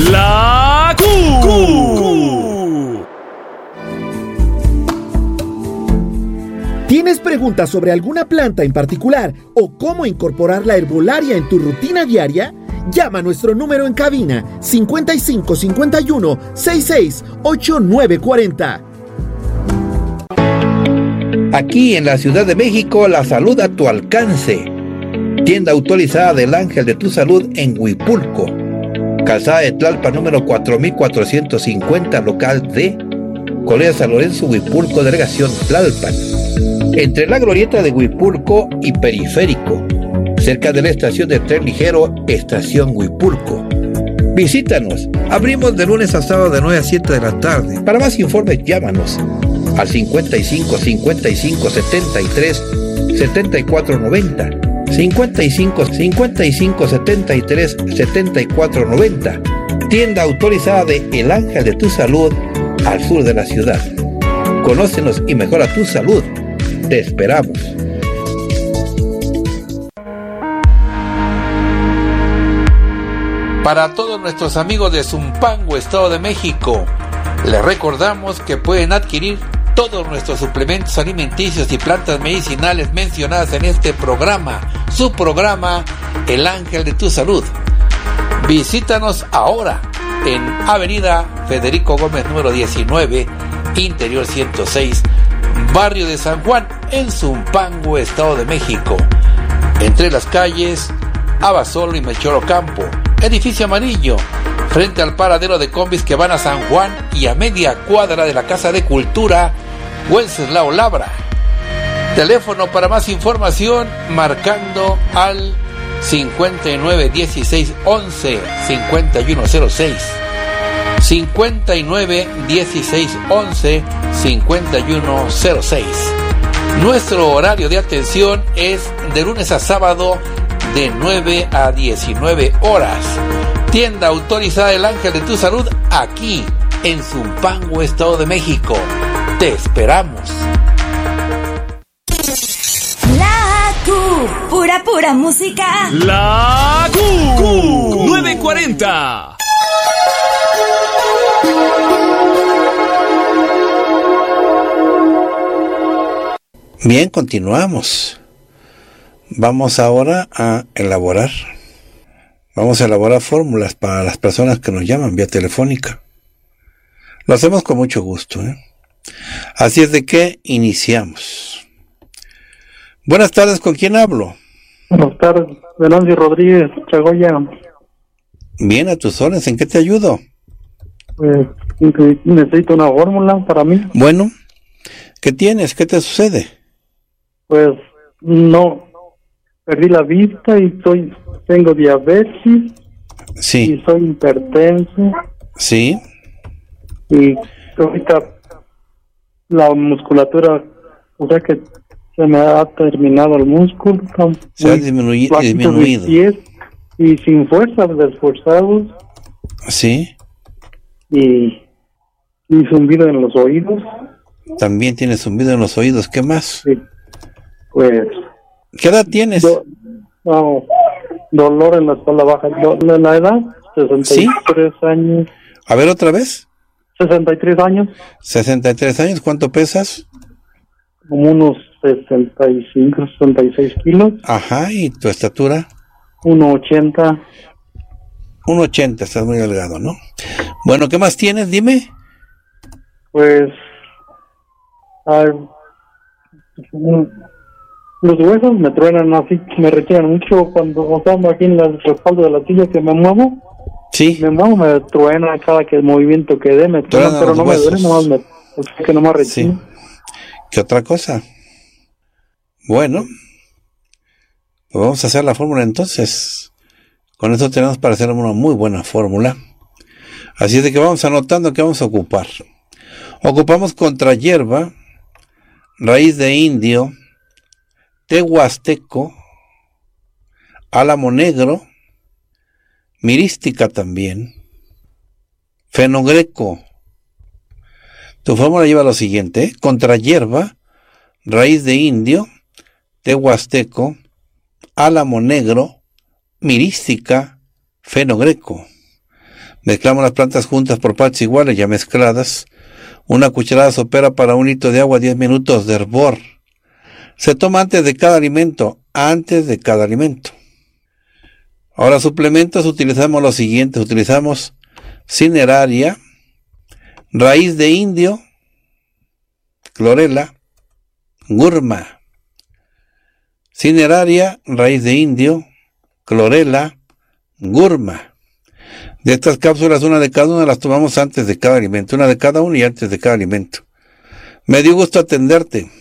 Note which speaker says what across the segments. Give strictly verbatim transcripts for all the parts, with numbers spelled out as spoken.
Speaker 1: La Q. Q.
Speaker 2: ¿Tienes preguntas sobre alguna planta en particular o cómo incorporar la herbolaria en tu rutina diaria? Llama a nuestro número en cabina cincuenta y cinco cincuenta y uno sesenta y seis ochenta y nueve cuarenta.
Speaker 3: Aquí en la Ciudad de México, la salud a tu alcance. Tienda autorizada del Ángel de tu Salud en Huipulco. Calzada de Tlalpan número cuatro mil cuatrocientos cincuenta, local D. Colonia San Lorenzo, Huipulco, delegación Tlalpan. Entre la glorieta de Huipulco y Periférico, cerca de la estación de tren ligero Estación Huipulco. Visítanos. Abrimos de lunes a sábado de nueve a siete de la tarde. Para más informes, llámanos al cincuenta y cinco cincuenta y cinco setenta y tres setenta y cuatro noventa. cincuenta y cinco cincuenta y cinco setenta y tres setenta y cuatro noventa. Tienda autorizada de El Ángel de tu Salud al sur de la ciudad. Conócenos y mejora tu salud. Te esperamos. Para todos nuestros amigos de Zumpango, Estado de México, les recordamos que pueden adquirir todos nuestros suplementos alimenticios y plantas medicinales mencionadas en este programa, su programa El Ángel de tu Salud. Visítanos ahora en Avenida Federico Gómez número diecinueve, Interior ciento seis, Barrio de San Juan, en Zumpango, Estado de México, entre las calles Abasolo y Melchor Ocampo. Edificio amarillo, frente al paradero de combis que van a San Juan y a media cuadra de la Casa de Cultura Wenceslao Labra. Teléfono para más información marcando al cincuenta y nueve dieciséis once cincuenta y uno cero seis. cincuenta y nueve dieciséis once cincuenta y uno cero seis. Nuestro horario de atención es de lunes a sábado de nueve a diecinueve horas. Tienda autorizada del Ángel de tu Salud aquí en Zumpango, Estado de México. Te esperamos.
Speaker 4: La Q, pura pura música.
Speaker 1: La Q, Q nueve cuarenta.
Speaker 3: Bien, continuamos. Vamos ahora a elaborar. Vamos a elaborar fórmulas para las personas que nos llaman vía telefónica. Lo hacemos con mucho gusto, ¿eh? Así es de que iniciamos. Buenas tardes, ¿con quién hablo?
Speaker 5: Buenas tardes, Venancio Rodríguez, Chagoya.
Speaker 3: Bien, a tus órdenes, ¿en qué te ayudo?
Speaker 5: Pues necesito una fórmula para mí.
Speaker 3: Bueno, ¿qué tienes? ¿Qué te sucede?
Speaker 5: Pues no, perdí la vista y soy, tengo diabetes.
Speaker 3: Sí.
Speaker 5: Y soy hipertenso.
Speaker 3: Sí.
Speaker 5: Y ahorita la musculatura, o sea que se me ha terminado el músculo.
Speaker 3: Se ha disminuido. disminuido.
Speaker 5: Pies, y sin fuerza, desforzados.
Speaker 3: Sí.
Speaker 5: Y, y zumbido en los oídos.
Speaker 3: También tienes zumbido en los oídos, ¿qué más?
Speaker 5: Sí. Pues...
Speaker 3: ¿Qué edad tienes?
Speaker 5: Do, no, dolor en la espalda baja. Do, la, la edad, sesenta y tres ¿Sí? años.
Speaker 3: A ver, ¿otra vez?
Speaker 5: sesenta y tres años.
Speaker 3: sesenta y tres años, ¿cuánto pesas?
Speaker 5: Como unos sesenta y cinco, sesenta y seis kilos.
Speaker 3: Ajá, ¿y tu estatura?
Speaker 5: uno ochenta.
Speaker 3: uno ochenta, estás muy delgado, ¿no? Bueno, ¿qué más tienes? Dime.
Speaker 5: Pues... Ay, los huesos me truenan así, me retiran mucho cuando estamos aquí en el respaldo de la silla que me muevo.
Speaker 3: Sí.
Speaker 5: Me muevo, me truena cada que el movimiento que dé, me truena, pero no huesos. me duele, nomás me, o sea que nomás retiro.
Speaker 3: Sí. ¿Qué otra cosa? Bueno, pues vamos a hacer la fórmula entonces. Con esto tenemos para hacer una muy buena fórmula. Así es de que vamos anotando que vamos a ocupar. Ocupamos contra hierba, raíz de indio, té huasteco, álamo negro, mirística también, fenogreco. Tu fórmula lleva lo siguiente, ¿eh? Contra hierba, raíz de indio, té huasteco, álamo negro, mirística, fenogreco. Mezclamos las plantas juntas por partes iguales, ya mezcladas. Una cucharada sopera para un litro de agua, diez minutos de hervor. Se toma antes de cada alimento, antes de cada alimento. Ahora, suplementos, utilizamos los siguientes. Utilizamos cineraria, raíz de indio, clorela, gurma. Cineraria, raíz de indio, clorela, gurma. De estas cápsulas, una de cada una las tomamos antes de cada alimento, una de cada uno y antes de cada alimento. Me dio gusto atenderte.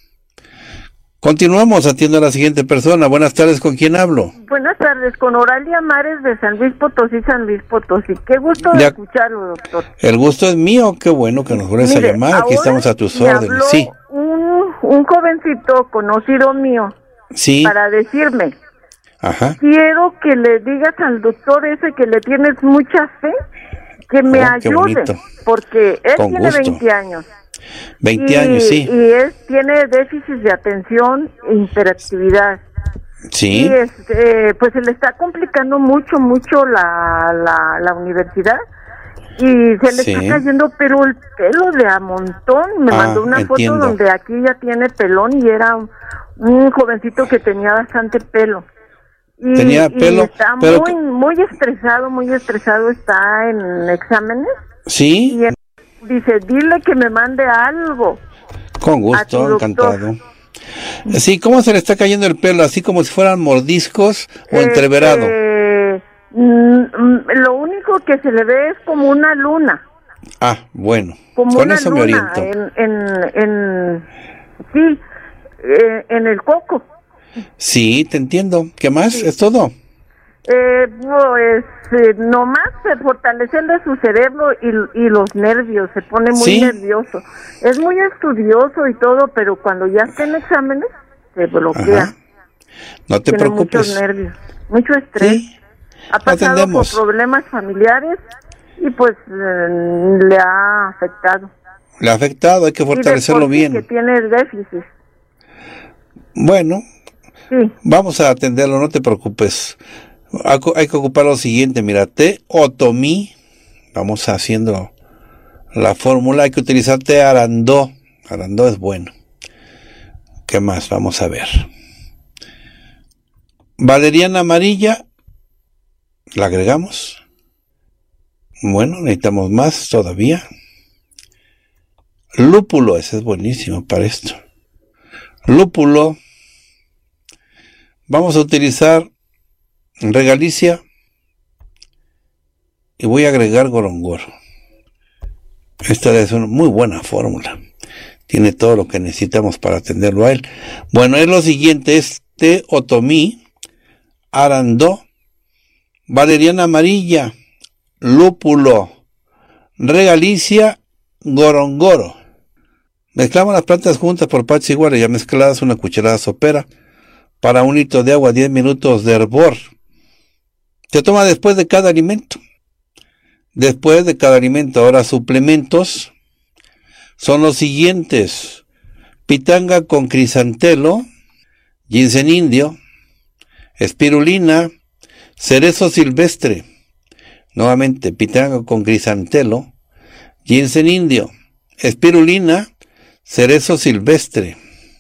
Speaker 3: Continuamos, atiendo a la siguiente persona. Buenas tardes, ¿con quién hablo?
Speaker 6: Buenas tardes, con Oralia Mares de San Luis Potosí, San Luis Potosí. Qué gusto de
Speaker 3: ya,
Speaker 6: escucharlo, doctor.
Speaker 3: El gusto es mío, qué bueno que nos vuelves a llamar. Aquí estamos a tus órdenes. Sí.
Speaker 6: Un, un jovencito conocido mío,
Speaker 3: sí,
Speaker 6: para decirme,
Speaker 3: ajá,
Speaker 6: quiero que le digas al doctor ese que le tienes mucha fe, que me
Speaker 3: oh,
Speaker 6: ayude, porque él
Speaker 3: Con
Speaker 6: tiene
Speaker 3: gusto.
Speaker 6: veinte años.
Speaker 3: veinte
Speaker 6: y,
Speaker 3: años, sí.
Speaker 6: Y es, tiene déficit de atención e hiperactividad.
Speaker 3: Sí.
Speaker 6: Y este, pues se le está complicando mucho, mucho la, la, la universidad. Y se le
Speaker 3: sí.
Speaker 6: está cayendo, pero el pelo de a montón. Me
Speaker 3: ah,
Speaker 6: mandó una
Speaker 3: entiendo.
Speaker 6: foto donde aquí ya tiene pelón y era un, un jovencito que tenía bastante pelo. Y,
Speaker 3: tenía pelo,
Speaker 6: y está
Speaker 3: pero
Speaker 6: muy, muy estresado, muy estresado, está en exámenes.
Speaker 3: Sí.
Speaker 6: Y él dice, dile que me mande algo.
Speaker 3: Con gusto, encantado. Sí, ¿cómo se le está cayendo el pelo? ¿Así como si fueran mordiscos o
Speaker 6: eh,
Speaker 3: entreverado?
Speaker 6: Eh, mm, lo único que se le ve es como una luna.
Speaker 3: Ah, bueno,
Speaker 6: como
Speaker 3: con
Speaker 6: una
Speaker 3: eso
Speaker 6: luna
Speaker 3: me oriento.
Speaker 6: En, en, en, sí, eh, en el coco.
Speaker 3: Sí, te entiendo. ¿Qué más?
Speaker 6: Sí.
Speaker 3: ¿Es todo?
Speaker 6: Eh, pues eh, nomás fortalecerle su cerebro y, y los nervios, se pone muy
Speaker 3: ¿Sí?
Speaker 6: nervioso. Es muy estudioso y todo, pero cuando ya está en exámenes, se bloquea.
Speaker 3: Ajá. No te
Speaker 6: Tiene
Speaker 3: preocupes.
Speaker 6: muchos nervios, mucho estrés.
Speaker 3: Sí.
Speaker 6: Ha pasado
Speaker 3: Atendemos.
Speaker 6: por problemas familiares y pues eh, le ha afectado.
Speaker 3: Le ha afectado, hay que fortalecerlo
Speaker 6: y de por sí
Speaker 3: bien.
Speaker 6: Que tiene déficit.
Speaker 3: Bueno,
Speaker 6: sí.
Speaker 3: Vamos a atenderlo, no te preocupes. Hay que ocupar lo siguiente, mira, té otomí, vamos haciendo la fórmula, hay que utilizar té arandó, arandó es bueno. ¿Qué más? Vamos a ver. Valeriana amarilla, la agregamos. Bueno, necesitamos más todavía. Lúpulo, ese es buenísimo para esto. Lúpulo. Vamos a utilizar regalicia y voy a agregar gorongoro. Esta es una muy buena fórmula. Tiene todo lo que necesitamos para atenderlo a él. Bueno, es lo siguiente, es té otomí, arandó, valeriana amarilla, lúpulo, regalicia, gorongoro. Mezclamos las plantas juntas por partes iguales, ya mezcladas, una cucharada sopera para un litro de agua, diez minutos de hervor. Se toma después de cada alimento. Después de cada alimento. Ahora, suplementos son los siguientes: pitanga con crisantelo, ginseng indio, espirulina, cerezo silvestre. Nuevamente, pitanga con crisantelo, ginseng indio, espirulina, cerezo silvestre.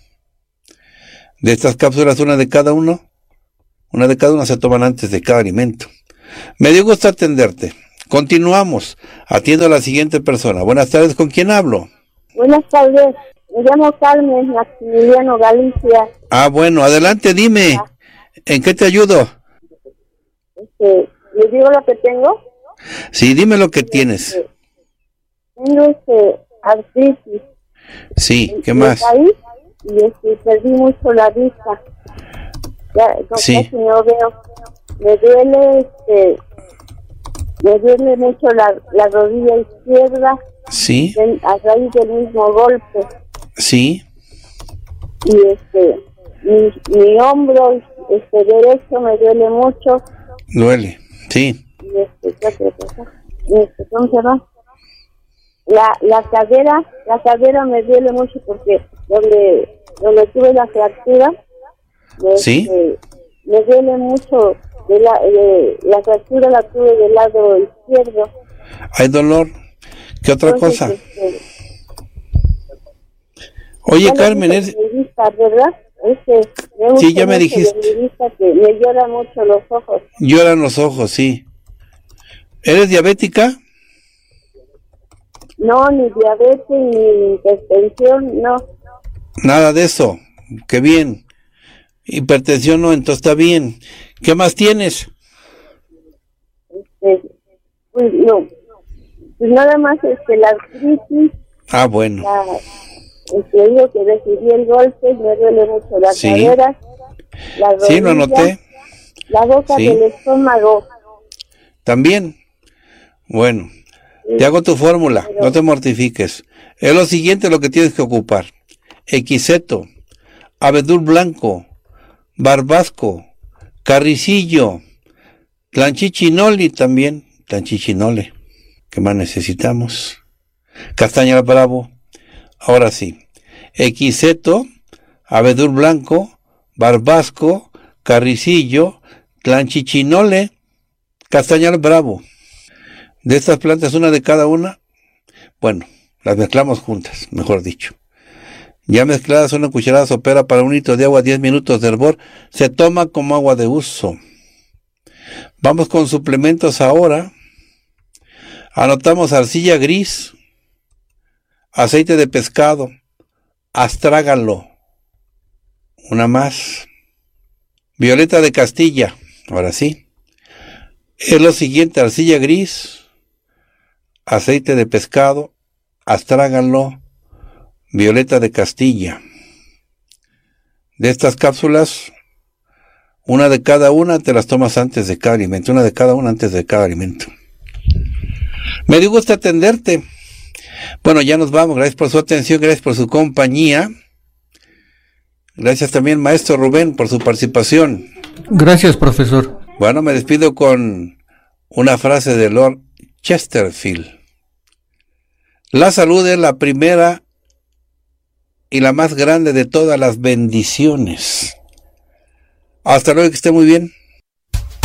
Speaker 3: De estas cápsulas, una de cada uno, una de cada una se toman antes de cada alimento. Me dio gusto atenderte. Continuamos. Atiendo a la siguiente persona. Buenas tardes, ¿con quién hablo?
Speaker 7: Buenas tardes, me llamo Carmen Maximiliano Galicia.
Speaker 3: Ah, bueno, adelante, dime, ¿en qué te ayudo?
Speaker 7: Este, ¿le digo lo que tengo?
Speaker 3: Sí, dime lo que tienes.
Speaker 7: Este, tengo este, artritis.
Speaker 3: Sí, ¿qué más?
Speaker 7: Caí y este, perdí mucho la vista. Ya, no,
Speaker 3: Sí.
Speaker 7: casi no veo. Me duele, este, me duele mucho la, la rodilla izquierda.
Speaker 3: Sí.
Speaker 7: Del, a raíz del mismo golpe.
Speaker 3: Sí.
Speaker 7: Y este, mi, mi hombro este derecho me duele mucho.
Speaker 3: Duele, sí.
Speaker 7: Y este, ¿qué otra cosa? Y este, ¿cómo se llama? La, la cadera, la cadera me duele mucho porque donde, donde tuve la fractura, me,
Speaker 3: Sí.
Speaker 7: este, me duele mucho de la, de, la fractura la tuve del lado izquierdo.
Speaker 3: ¿Hay dolor? ¿Qué otra
Speaker 7: Entonces,
Speaker 3: cosa?
Speaker 7: Este,
Speaker 3: Oye,
Speaker 7: ya le
Speaker 3: Carmen,
Speaker 7: dije
Speaker 3: es...
Speaker 7: a mi vista, ¿verdad? Este, me
Speaker 3: Sí,
Speaker 7: gusta
Speaker 3: ya me
Speaker 7: mucho
Speaker 3: dijiste.
Speaker 7: de mi vista que me lloran mucho los ojos.
Speaker 3: lloran los ojos, sí. ¿Eres diabética?
Speaker 7: No, ni diabetes, ni hipertensión, no.
Speaker 3: Nada de eso. Qué bien. Hipertensión no, entonces está bien. ¿Qué más tienes?
Speaker 7: Este, pues no, pues nada más este, la artritis,
Speaker 3: Ah, bueno.
Speaker 7: la, este, digo que recibí el golpe, me duele mucho la
Speaker 3: Sí.
Speaker 7: cadera, la rodilla,
Speaker 3: Sí, lo anoté.
Speaker 7: la boca
Speaker 3: Sí.
Speaker 7: del estómago.
Speaker 3: También. Bueno, te hago tu fórmula, no te mortifiques. Es lo siguiente lo que tienes que ocupar. Equiseto, abedul blanco, barbasco, carricillo, tlanchichinoli también, tlanchichinole. ¿Qué más necesitamos? Castaña bravo. Ahora sí. Equiseto, abedul blanco, barbasco, carricillo, tlanchichinole, castañal bravo. De estas plantas, una de cada una, bueno, las mezclamos juntas, mejor dicho. Ya mezcladas, una cucharada sopera para un litro de agua, diez minutos de hervor, se toma como agua de uso. Vamos con suplementos ahora. Anotamos arcilla gris, aceite de pescado, astrágalo, una más, violeta de Castilla, ahora sí. Es lo siguiente, arcilla gris, aceite de pescado, astrágalo, violeta de Castilla. De estas cápsulas, una de cada una te las tomas antes de cada alimento, una de cada una antes de cada alimento. Me dio gusto atenderte. Bueno, ya nos vamos, gracias por su atención, gracias por su compañía. Gracias también, maestro Rubén, por su participación.
Speaker 8: Gracias, profesor.
Speaker 3: Bueno, me despido con una frase de Lord Chesterfield. La salud es la primera y la más grande de todas las bendiciones. Hasta luego, que esté muy bien.